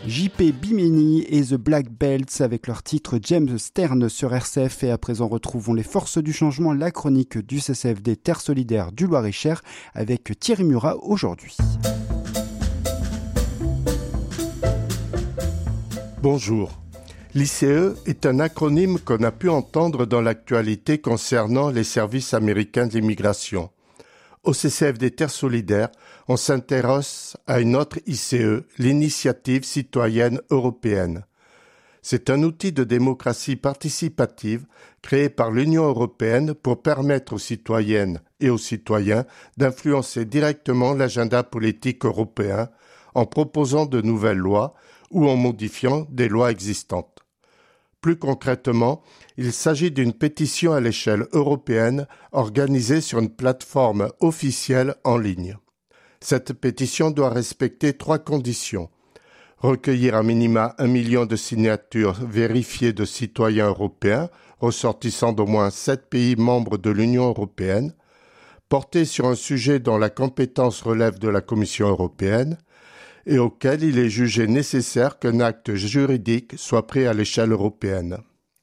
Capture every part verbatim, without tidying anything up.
J P Bimini et The Black Belts avec leur titre James Stern sur R C F. Et à présent, retrouvons les forces du changement, la chronique du C C F D Terre Solidaire du Loir-et-Cher avec Thierry Murat aujourd'hui. Bonjour. L'I C E est un acronyme qu'on a pu entendre dans l'actualité concernant les services américains de l'immigration. Au C C F D Terre Solidaire, on s'intéresse à une autre I C E, l'Initiative citoyenne européenne. C'est un outil de démocratie participative créé par l'Union européenne pour permettre aux citoyennes et aux citoyens d'influencer directement l'agenda politique européen en proposant de nouvelles lois ou en modifiant des lois existantes. Plus concrètement, il s'agit d'une pétition à l'échelle européenne organisée sur une plateforme officielle en ligne. Cette pétition doit respecter trois conditions. Recueillir à minima un million de signatures vérifiées de citoyens européens ressortissant d'au moins sept pays membres de l'Union européenne, porter sur un sujet dont la compétence relève de la Commission européenne, et auquel il est jugé nécessaire qu'un acte juridique soit pris à l'échelle européenne.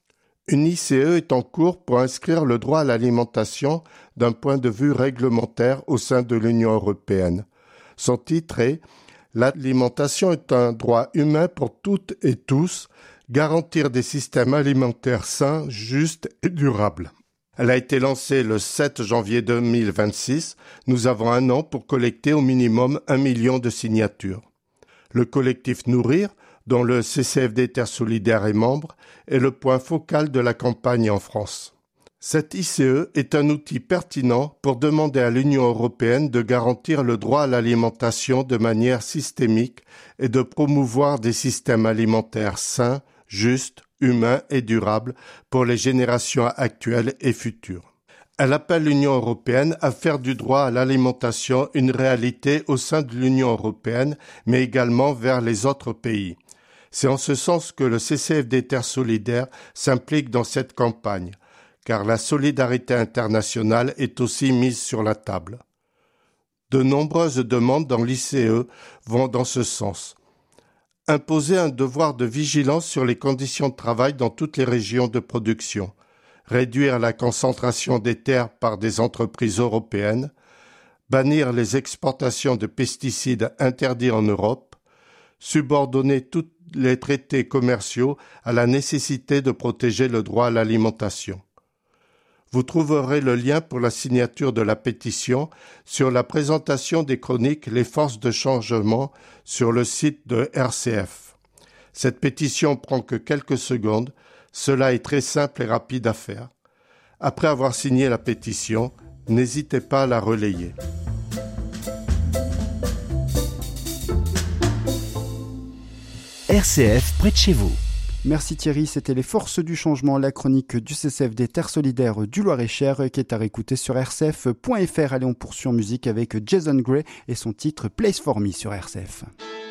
Une I C E est en cours pour inscrire le droit à l'alimentation d'un point de vue réglementaire au sein de l'Union européenne. Son titre est « L'alimentation est un droit humain pour toutes et tous, garantir des systèmes alimentaires sains, justes et durables ». Elle a été lancée le sept janvier deux mille vingt-six. Nous avons un an pour collecter au minimum un million de signatures. Le collectif Nourrir, dont le C C F D Terre Solidaire est membre, est le point focal de la campagne en France. Cette I C E est un outil pertinent pour demander à l'Union européenne de garantir le droit à l'alimentation de manière systémique et de promouvoir des systèmes alimentaires sains, justes, humains et durables pour les générations actuelles et futures. Elle appelle l'Union européenne à faire du droit à l'alimentation une réalité au sein de l'Union européenne, mais également vers les autres pays. C'est en ce sens que le C C F D Terre Solidaire s'implique dans cette campagne, car la solidarité internationale est aussi mise sur la table. De nombreuses demandes dans l'I C E vont dans ce sens. Imposer un devoir de vigilance sur les conditions de travail dans toutes les régions de production, réduire la concentration des terres par des entreprises européennes, bannir les exportations de pesticides interdits en Europe, subordonner tous les traités commerciaux à la nécessité de protéger le droit à l'alimentation. Vous trouverez le lien pour la signature de la pétition sur la présentation des chroniques Les forces de changement sur le site de R C F. Cette pétition prend que quelques secondes, cela est très simple et rapide à faire. Après avoir signé la pétition, n'hésitez pas à la relayer. R C F près de chez vous. Merci Thierry, c'était les forces du changement, la chronique du C C F D Terre Solidaire du Loir-et-Cher qui est à réécouter sur r c f point f r. Allez, on poursuit en musique avec Jason Gray et son titre Place for Me sur R C F.